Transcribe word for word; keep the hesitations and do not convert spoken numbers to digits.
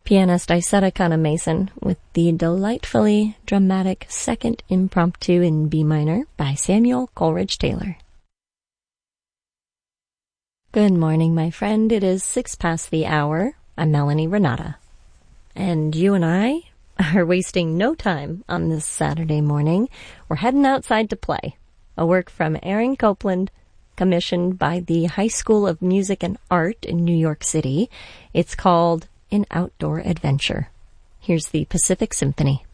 Pianist Isetta Kana Mason with the delightfully dramatic Second Impromptu in B minor by Samuel Coleridge Taylor. Good morning, my friend. It is six past the hour. I'm Melanie Renata. And you and I are wasting no time on this Saturday morning. We're heading outside to play. A work from Aaron Copland, commissioned by the High School of Music and Art in New York City. It's called An Outdoor Adventure. Here's the Pacific Symphony.